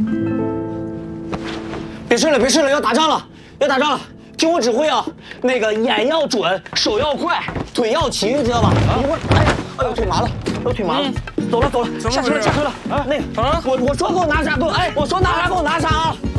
别睡了，别睡了，要打仗了，要打仗了！听我指挥啊，那个眼要准，手要快，腿要齐，知道吧？一会儿，哎呦，腿麻了，腿麻了。走了，下车了。那个，我说给我拿啥，我说拿啥给我拿啥啊！